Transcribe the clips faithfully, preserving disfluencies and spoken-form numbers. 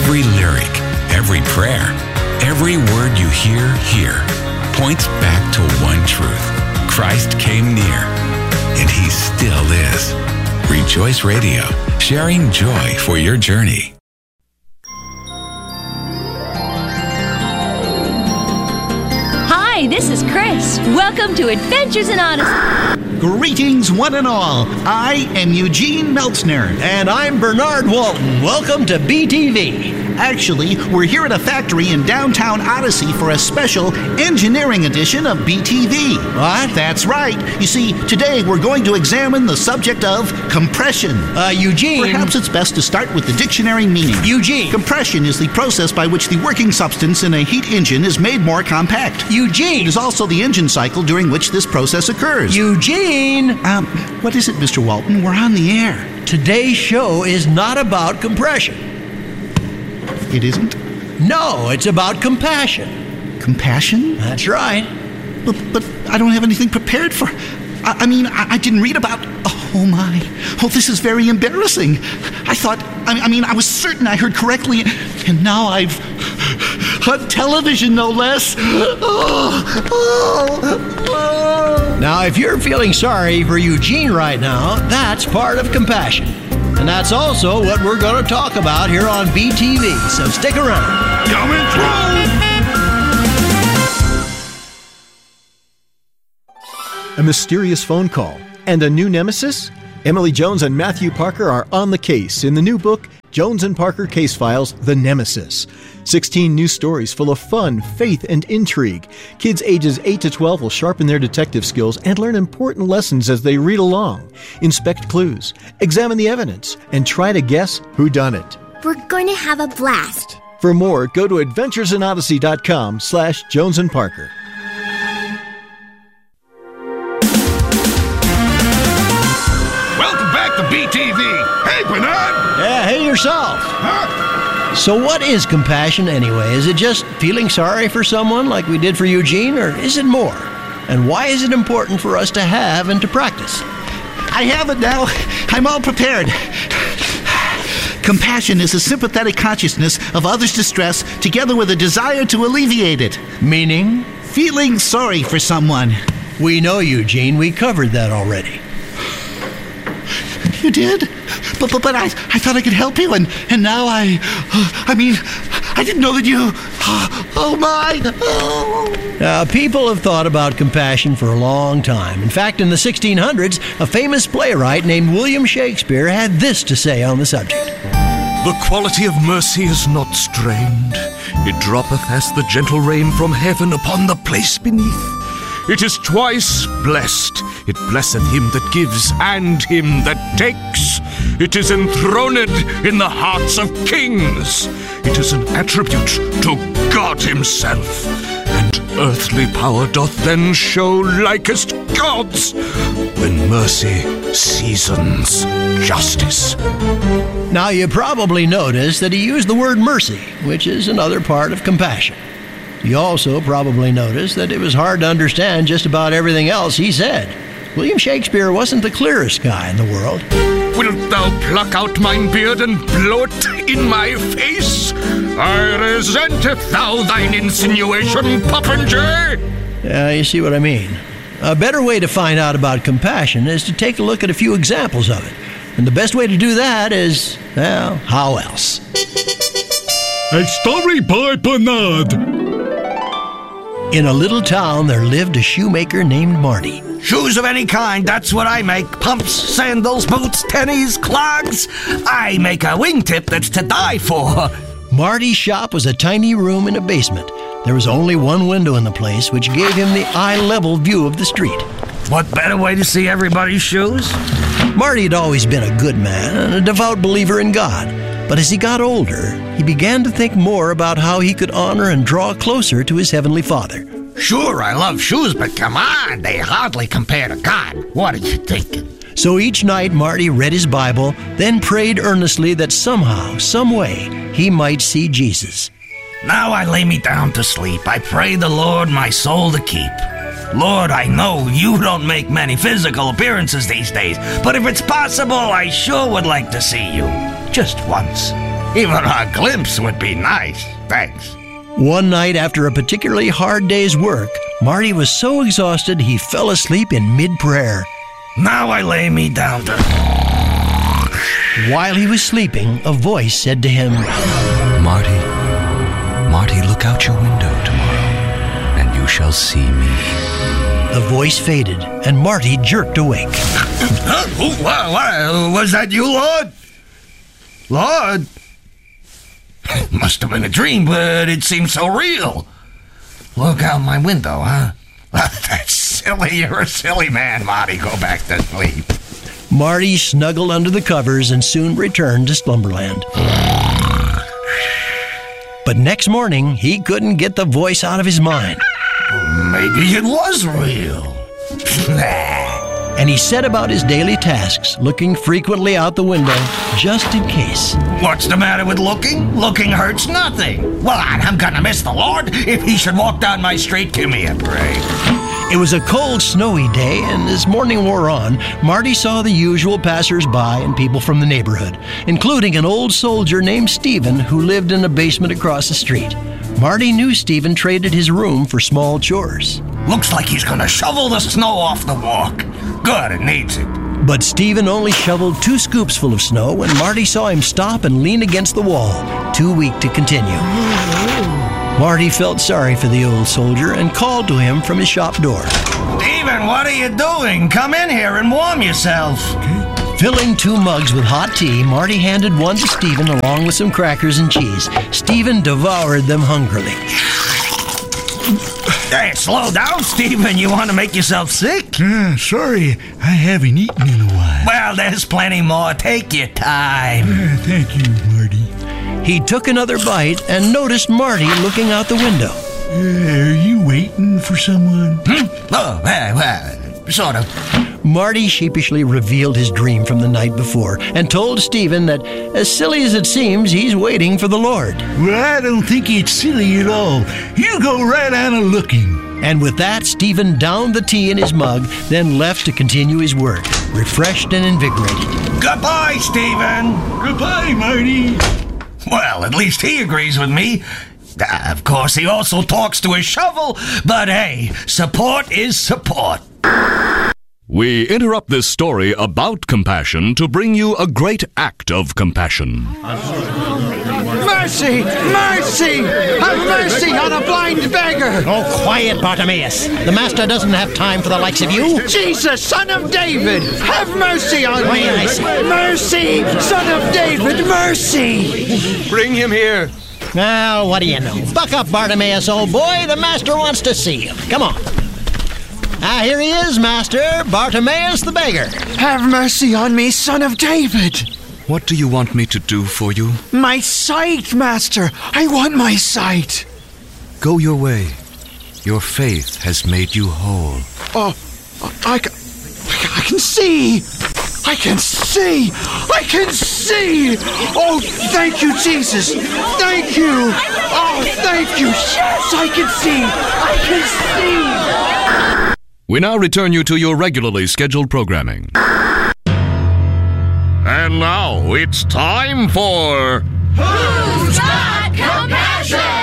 Every lyric, every prayer, every word you hear here points back to one truth. Christ came near, and he still is. Rejoice Radio, sharing joy for your journey. Hi, this is Chris. Welcome to Adventures in Odyssey. Greetings, one and all. I am Eugene Meltzner. And I'm Bernard Walton. Welcome to B T V. Actually, we're here at a factory in downtown Odyssey for a special engineering edition of B T V. What? That's right. You see, today we're going to examine the subject of compression. Uh, Eugene... Perhaps it's best to start with the dictionary meaning. Eugene... Compression is the process by which the working substance in a heat engine is made more compact. Eugene... It is also the engine cycle during which this process occurs. Eugene... Um, what is it, Mister Walton? We're on the air. Today's show is not about compression. It isn't? No, it's about compassion. Compassion? That's right. But, but I don't have anything prepared for... I, I mean, I, I didn't read about... Oh, my. Oh, this is very embarrassing. I thought... I, I mean, I was certain I heard correctly, and now I've... on television, no less. Oh, oh, oh. Now, if you're feeling sorry for Eugene right now, that's part of compassion. And that's also what we're going to talk about here on B T V, so stick around. Coming through! A mysterious phone call and a new nemesis? Emily Jones and Matthew Parker are on the case in the new book, Jones and Parker Case Files, The Nemesis. sixteen new stories full of fun, faith, and intrigue. Kids ages eight to twelve will sharpen their detective skills and learn important lessons as they read along. Inspect clues, examine the evidence, and try to guess whodunit. We're going to have a blast. For more, go to adventuresinodyssey.com slash Jones and Parker. Welcome back to B T V. Hey, Bernard! Yeah, hey yourself. Huh? So what is compassion anyway? Is it just feeling sorry for someone like we did for Eugene, or is it more? And why is it important for us to have and to practice? I have it now. I'm all prepared. Compassion is a sympathetic consciousness of others' distress together with a desire to alleviate it. Meaning? Feeling sorry for someone. We know, Eugene. We covered that already. You did? But but, but I, I thought I could help you, and, and now I... Uh, I mean, I didn't know that you... Uh, oh, my... Oh. Uh, people have thought about compassion for a long time. In fact, in the sixteen hundreds, a famous playwright named William Shakespeare had this to say on the subject. The quality of mercy is not strained. It droppeth as the gentle rain from heaven upon the place beneath. It is twice blessed. It blesseth him that gives and him that takes. It is enthroned in the hearts of kings. It is an attribute to God himself. And earthly power doth then show likest gods, when mercy seasons justice. Now, you probably noticed that he used the word mercy, which is another part of compassion. You also probably noticed that it was hard to understand just about everything else he said. William Shakespeare wasn't the clearest guy in the world. Wilt thou pluck out mine beard and blow it in my face? I resenteth thou thine insinuation, popinjay. Yeah, you see what I mean. A better way to find out about compassion is to take a look at a few examples of it. And the best way to do that is, well, how else? A story by Bernard. In a little town, there lived a shoemaker named Marty. Shoes of any kind, that's what I make. Pumps, sandals, boots, tennies, clogs. I make a wingtip that's to die for. Marty's shop was a tiny room in a basement. There was only one window in the place, which gave him the eye-level view of the street. What better way to see everybody's shoes? Marty had always been a good man and a devout believer in God. But as he got older, he began to think more about how he could honor and draw closer to his Heavenly Father. Sure, I love shoes, but come on, they hardly compare to God. What are you thinking? So each night, Marty read his Bible, then prayed earnestly that somehow, some way, he might see Jesus. Now I lay me down to sleep. I pray the Lord my soul to keep. Lord, I know you don't make many physical appearances these days, but if it's possible, I sure would like to see you. Just once. Even a glimpse would be nice. Thanks. One night after a particularly hard day's work, Marty was so exhausted he fell asleep in mid-prayer. Now I lay me down to... While he was sleeping, a voice said to him, Marty, Marty, look out your window tomorrow, and you shall see me. The voice faded, and Marty jerked awake. Was that you, Lord? Lord? Must have been a dream, but it seemed so real. Look out my window, huh? That's silly. You're a silly man, Marty. Go back to sleep. Marty snuggled under the covers and soon returned to Slumberland. But next morning, he couldn't get the voice out of his mind. Maybe it was real. And he set about his daily tasks, looking frequently out the window, just in case. What's the matter with looking? Looking hurts nothing. Well, I'm gonna miss the Lord if he should walk down my street. Give me a break. It was a cold, snowy day, and as morning wore on, Marty saw the usual passers-by and people from the neighborhood, including an old soldier named Stephen who lived in a basement across the street. Marty knew Stephen traded his room for small chores. Looks like he's gonna shovel the snow off the walk. Good, it needs it. But Stephen only shoveled two scoops full of snow when Marty saw him stop and lean against the wall, too weak to continue. Marty felt sorry for the old soldier and called to him from his shop door. Stephen, what are you doing? Come in here and warm yourself. Filling two mugs with hot tea, Marty handed one to Stephen along with some crackers and cheese. Stephen devoured them hungrily. Hey, slow down, Stephen. You want to make yourself sick? Uh, sorry, I haven't eaten in a while. Well, there's plenty more. Take your time. Uh, thank you, Marty. He took another bite and noticed Marty looking out the window. Uh, are you waiting for someone? Hmm? Oh, well, well, sort of. Marty sheepishly revealed his dream from the night before and told Stephen that, as silly as it seems, he's waiting for the Lord. Well, I don't think it's silly at all. You go right on a looking. And with that, Stephen downed the tea in his mug, then left to continue his work, refreshed and invigorated. Goodbye, Stephen. Goodbye, Marty. Well, at least he agrees with me. Uh, of course, he also talks to his shovel, but hey, support is support. We interrupt this story about compassion to bring you a great act of compassion. Mercy! Mercy! Have mercy on a blind beggar! Oh, quiet, Bartimaeus. The master doesn't have time for the likes of you. Jesus, son of David! Have mercy on Wait, me! I say. Mercy! Son of David, mercy! Bring him here. Now, what do you know? Buck up, Bartimaeus, old boy. The master wants to see you. Come on. Ah, here he is, master. Bartimaeus the beggar. Have mercy on me, son of David! What do you want me to do for you? My sight, master! I want my sight! Go your way. Your faith has made you whole. Oh, I, ca- I can see! I can see! I can see! Oh, thank you, Jesus! Thank you! Oh, thank you! Yes, I can see! I can see! We now return you to your regularly scheduled programming. And now it's time for... Who's Got Compassion?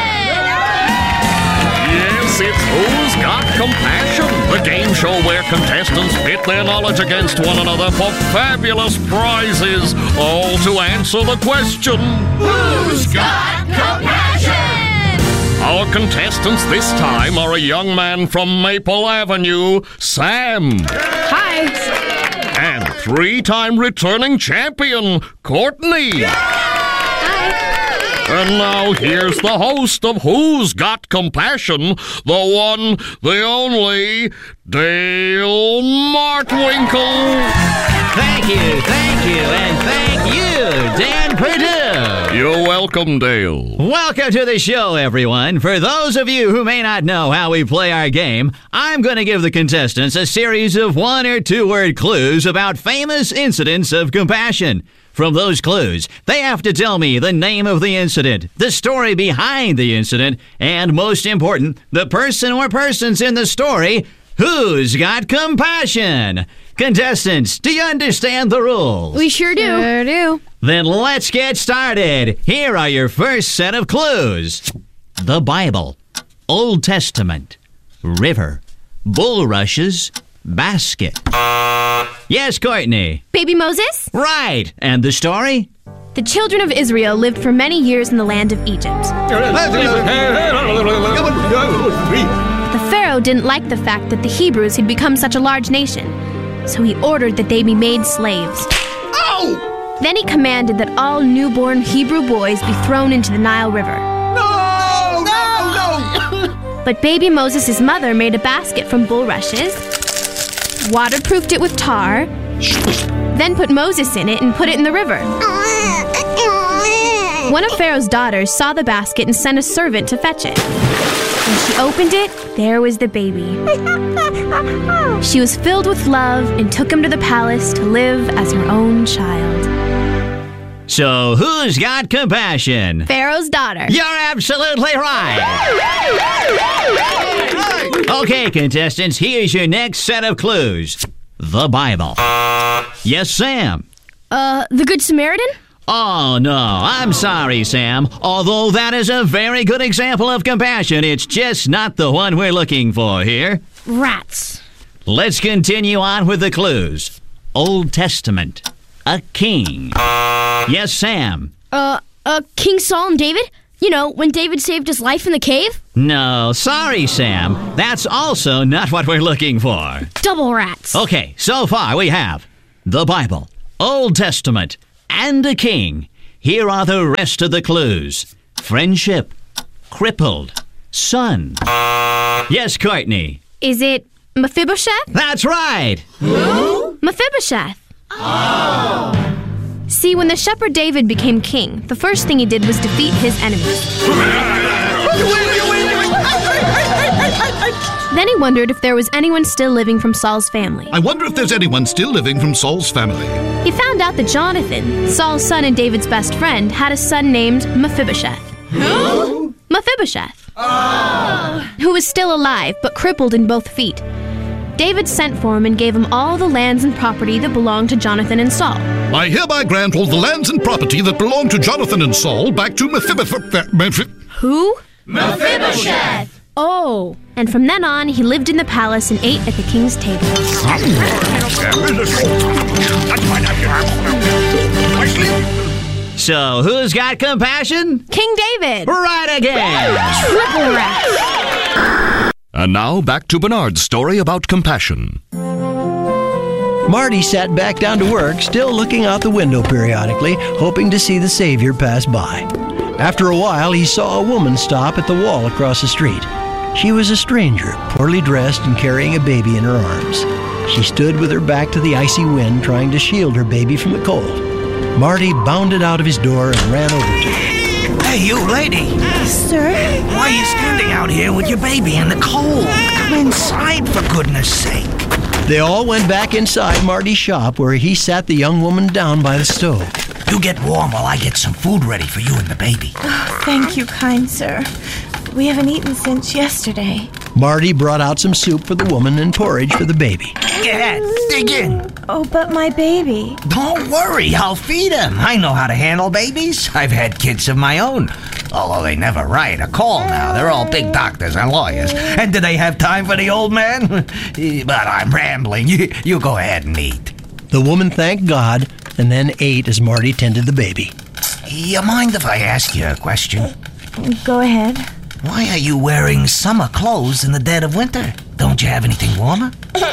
Yes, it's Who's Got Compassion? The game show where contestants pit their knowledge against one another for fabulous prizes, all to answer the question... Who's Got Compassion? Our contestants this time are a young man from Maple Avenue, Sam. Hi. And three-time returning champion, Courtney. Hi. And now here's the host of Who's Got Compassion, the one, the only, Dale Martwinkle. Thank you, thank you, and thank you, Dan Perdue. You're welcome, Dale. Welcome to the show, everyone. For those of you who may not know how we play our game, I'm going to give the contestants a series of one or two word clues about famous incidents of compassion. From those clues, they have to tell me the name of the incident, the story behind the incident, and most important, the person or persons in the story who's got compassion. Contestants, do you understand the rules? We sure do. Sure do. Then let's get started. Here are your first set of clues. The Bible, Old Testament, river, bulrushes, basket. Yes, Courtney. Baby Moses? Right. And the story? The children of Israel lived for many years in the land of Egypt. The Pharaoh didn't like the fact that the Hebrews had become such a large nation, so he ordered that they be made slaves. Oh! Then he commanded that all newborn Hebrew boys be thrown into the Nile River. No! No! No! But baby Moses' mother made a basket from bulrushes, waterproofed it with tar, then put Moses in it and put it in the river. One of Pharaoh's daughters saw the basket and sent a servant to fetch it. When she opened it, there was the baby. She was filled with love and took him to the palace to live as her own child. So who's got compassion? Pharaoh's daughter. You're absolutely right. Okay, contestants, here's your next set of clues. The Bible. Yes, Sam. Uh, the Good Samaritan? Oh, no, I'm sorry, Sam. Although that is a very good example of compassion, it's just not the one we're looking for here. Rats. Let's continue on with the clues. Old Testament. A king. Yes, Sam. Uh, uh, King Saul and David? You know, when David saved his life in the cave? No, sorry, Sam. That's also not what we're looking for. Double rats. Okay, so far we have the Bible, Old Testament, and a king. Here are the rest of the clues. Friendship, crippled, son. Yes, Courtney. Is it Mephibosheth? That's right. Who? Mephibosheth. Oh. See, when the shepherd David became king, the first thing he did was defeat his enemies. Then he wondered if there was anyone still living from Saul's family. I wonder if there's anyone still living from Saul's family. He found out that Jonathan, Saul's son and David's best friend, had a son named Mephibosheth. Who? Mephibosheth. Oh. Who was still alive, but crippled in both feet. David sent for him and gave him all the lands and property that belonged to Jonathan and Saul. I hereby grant all the lands and property that belong to Jonathan and Saul back to Mephibosheth. Who? Mephibosheth. Oh, and from then on, he lived in the palace and ate at the king's table. So, who's got compassion? King David. Right again. Triple rats. And now, back to Bernard's story about compassion. Marty sat back down to work, still looking out the window periodically, hoping to see the Savior pass by. After a while, he saw a woman stop at the wall across the street. She was a stranger, poorly dressed and carrying a baby in her arms. She stood with her back to the icy wind, trying to shield her baby from the cold. Marty bounded out of his door and ran over to her. Hey, you lady. Sir? Why are you standing out here with your baby in the cold? Come inside, for goodness sake. They all went back inside Marty's shop, where he sat the young woman down by the stove. You get warm while I get some food ready for you and the baby. Oh, thank you, kind sir. We haven't eaten since yesterday. Marty brought out some soup for the woman and porridge for the baby. Go ahead, dig in. Oh, but my baby. Don't worry, I'll feed him. I know how to handle babies. I've had kids of my own. Although they never write a call now. They're all big doctors and lawyers. And do they have time for the old man? But I'm rambling. You, you go ahead and eat. The woman thanked God and then ate as Marty tended the baby. You mind if I ask you a question? Go ahead. Why are you wearing summer clothes in the dead of winter? Don't you have anything warmer?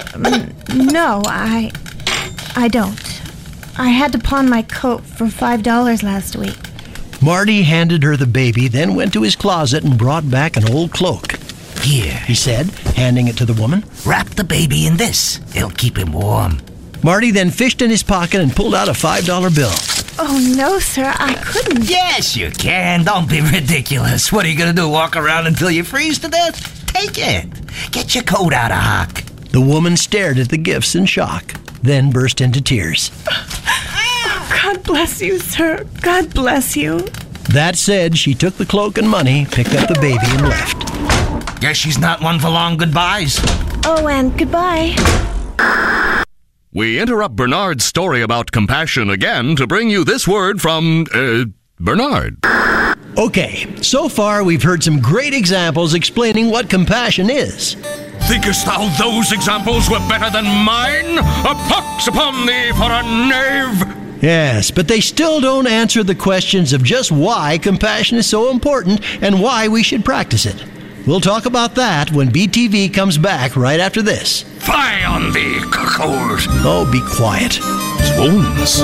No, I... I don't. I had to pawn my coat for five dollars last week. Marty handed her the baby, then went to his closet and brought back an old cloak. Here, he said, handing it to the woman. Wrap the baby in this. It'll keep him warm. Marty then fished in his pocket and pulled out a five dollar bill. Oh, no, sir, I couldn't. Yes, you can. Don't be ridiculous. What are you going to do, walk around until you freeze to death? Take it. Get your coat out of hock. The woman stared at the gifts in shock, then burst into tears. Oh, God bless you, sir. God bless you. That said, she took the cloak and money, picked up the baby, and left. Guess she's not one for long goodbyes. Oh, and goodbye. We interrupt Bernard's story about compassion again to bring you this word from, uh, Bernard. Okay, so far we've heard some great examples explaining what compassion is. Thinkest thou those examples were better than mine? A pox upon thee for a knave! Yes, but they still don't answer the questions of just why compassion is so important and why we should practice it. We'll talk about that when B T V comes back right after this. Fie on thee, cuckold! Oh, be quiet. Swoons.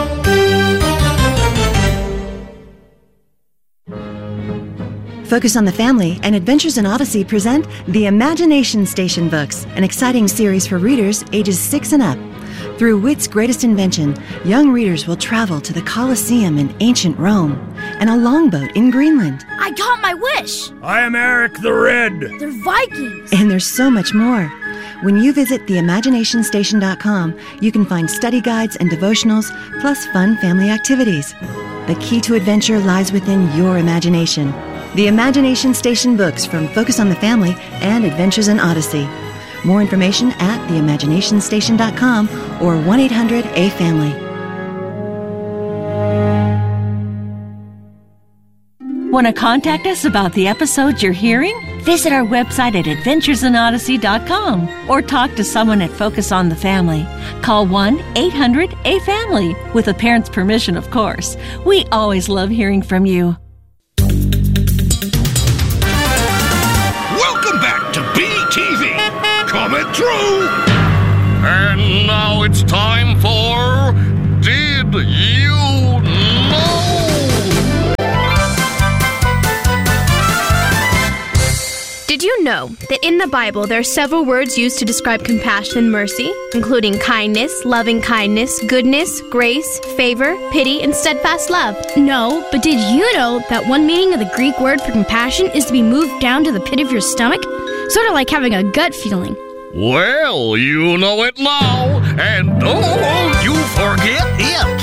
Focus on the Family and Adventures in Odyssey present the Imagination Station books, an exciting series for readers ages six and up. Through wit's greatest invention, young readers will travel to the Colosseum in ancient Rome and a longboat in Greenland. I got my wish! I am Eric the Red. They're Vikings! And there's so much more. When you visit the imagination station dot com, you can find study guides and devotionals, plus fun family activities. The key to adventure lies within your imagination. The Imagination Station books from Focus on the Family and Adventures in Odyssey. More information at the imagination station dot com or one eight hundred A family. Want to contact us about the episodes you're hearing? Visit our website at adventures in odyssey dot com or talk to someone at Focus on the Family. Call one eight hundred A family, with a parent's permission, of course. We always love hearing from you. Welcome back to B T V. Coming through. And now it's time for Did You Know? Did you know that in the Bible there are several words used to describe compassion and mercy, including kindness, loving kindness, goodness, grace, favor, pity, and steadfast love? No, but did you know that one meaning of the Greek word for compassion is to be moved down to the pit of your stomach? Sort of like having a gut feeling. Well, you know it now, and don't you forget it.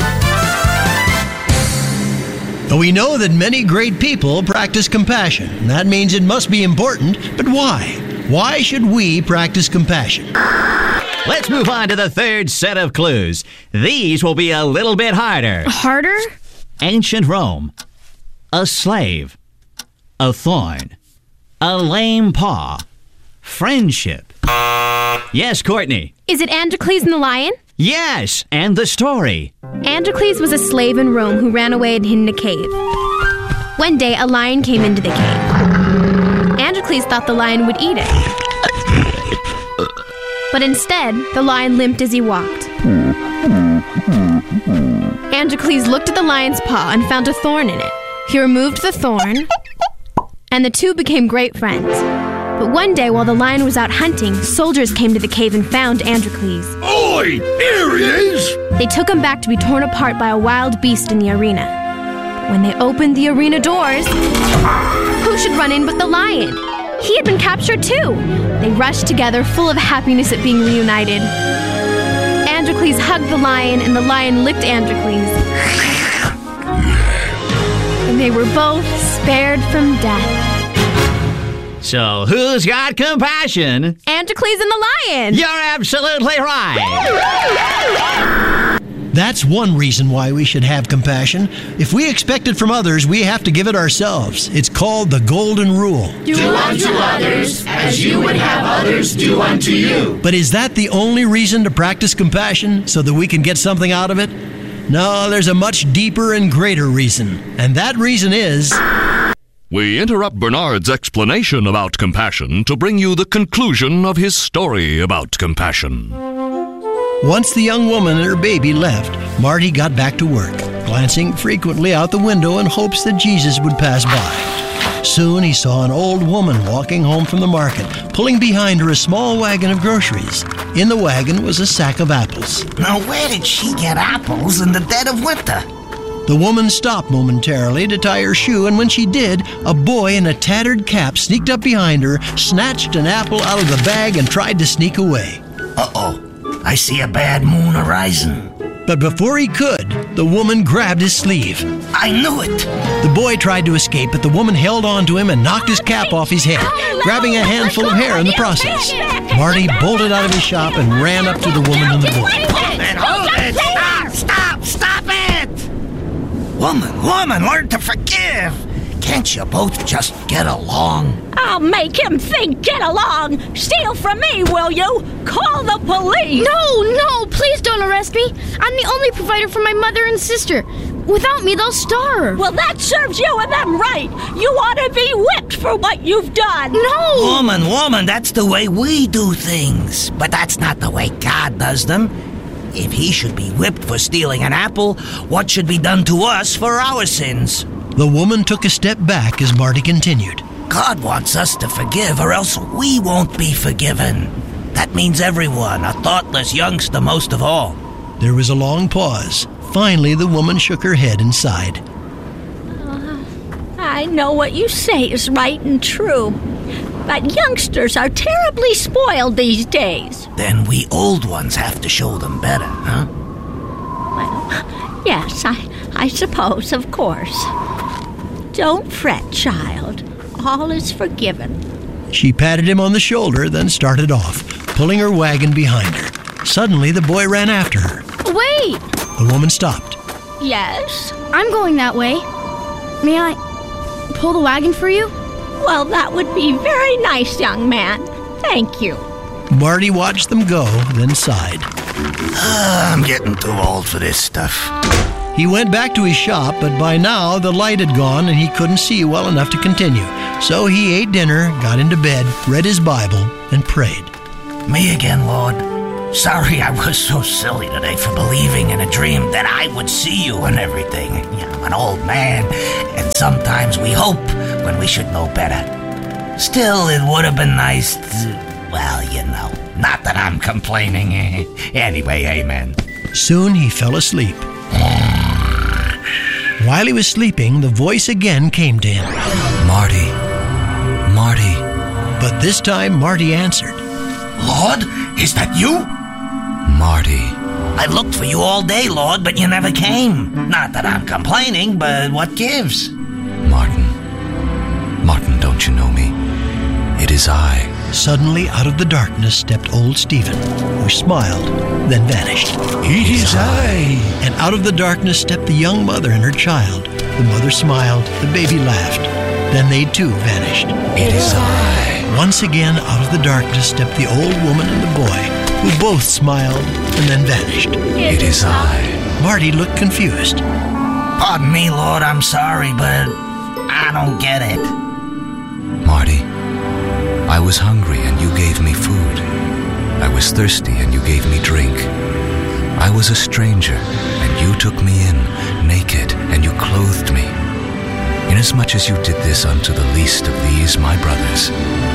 We know that many great people practice compassion. That means it must be important, but why? Why should we practice compassion? Let's move on to the third set of clues. These will be a little bit harder. Harder? Ancient Rome. A slave. A thorn. A lame paw. Friendship. Yes, Courtney. Is it Androcles and the lion? Yes, and the story. Androcles was a slave in Rome who ran away and hid in a cave. One day, a lion came into the cave. Androcles thought the lion would eat it. But instead, the lion limped as he walked. Androcles looked at the lion's paw and found a thorn in it. He removed the thorn, and the two became great friends. But one day, while the lion was out hunting, soldiers came to the cave and found Androcles. Oi! Here he is! They took him back to be torn apart by a wild beast in the arena. But when they opened the arena doors, who should run in but the lion? He had been captured too. They rushed together, full of happiness at being reunited. Androcles hugged the lion, and the lion licked Androcles. And they were both spared from death. So, who's got compassion? Androcles and the lion! You're absolutely right! That's one reason why we should have compassion. If we expect it from others, we have to give it ourselves. It's called the Golden Rule. Do unto others as you would have others do unto you. But is that the only reason to practice compassion, so that we can get something out of it? No, there's a much deeper and greater reason. And that reason is... We interrupt Bernard's explanation about compassion to bring you the conclusion of his story about compassion. Once the young woman and her baby left, Marty got back to work, glancing frequently out the window in hopes that Jesus would pass by. Soon he saw an old woman walking home from the market, pulling behind her a small wagon of groceries. In the wagon was a sack of apples. Now where did she get apples in the dead of winter? The woman stopped momentarily to tie her shoe, and when she did, a boy in a tattered cap sneaked up behind her, snatched an apple out of the bag, and tried to sneak away. Uh-oh. I see a bad moon arising. But before he could, the woman grabbed his sleeve. I knew it! The boy tried to escape, but the woman held on to him and knocked his cap off his head, grabbing a handful of hair in the process. Marty bolted out of his shop and ran up to the woman and the boy. Hold it, hold it! Stop, stop, stop it! Woman, woman, learn to forgive! Can't you both just get along? I'll make him think get along. Steal from me, will you? Call the police. No, no, please don't arrest me. I'm the only provider for my mother and sister. Without me, they'll starve. Well, that serves you and them right. You ought to be whipped for what you've done. No. Woman, woman, that's the way we do things. But that's not the way God does them. If he should be whipped for stealing an apple, what should be done to us for our sins? The woman took a step back as Marty continued. God wants us to forgive, or else we won't be forgiven. That means everyone, a thoughtless youngster most of all. There was a long pause. Finally, the woman shook her head and sighed. Uh, I know what you say is right and true, but youngsters are terribly spoiled these days. Then we old ones have to show them better, huh? Well, yes, I, I suppose, of course. Don't fret, child. All is forgiven. She patted him on the shoulder, then started off, pulling her wagon behind her. Suddenly, the boy ran after her. Wait! The woman stopped. Yes? I'm going that way. May I pull the wagon for you? Well, that would be very nice, young man. Thank you. Marty watched them go, then sighed. Uh, I'm getting too old for this stuff. He went back to his shop, but by now the light had gone and he couldn't see well enough to continue. So he ate dinner, got into bed, read his Bible, and prayed. Me again, Lord. Sorry I was so silly today for believing in a dream that I would see you and everything. You know, an old man, and sometimes we hope when we should know better. Still, it would have been nice to, well, you know, not that I'm complaining. Anyway, amen. Soon he fell asleep. While he was sleeping, the voice again came to him. Marty, Marty. But this time, Marty answered. Lord, is that you? Marty. I looked for you all day, Lord, but you never came. Not that I'm complaining, but what gives? Martin. Martin, don't you know me? It is I. Suddenly, out of the darkness stepped old Stephen, who smiled, then vanished. It is I. And out of the darkness stepped the young mother and her child. The mother smiled, the baby laughed. Then they too vanished. It is I. Once again, out of the darkness stepped the old woman and the boy, who both smiled and then vanished. It is I. Marty looked confused. Pardon me, Lord, I'm sorry, but I don't get it. Marty, I was hungry and you gave me food. I was thirsty and you gave me drink. I was a stranger and you took me in, naked, and you clothed me. Inasmuch as you did this unto the least of these, my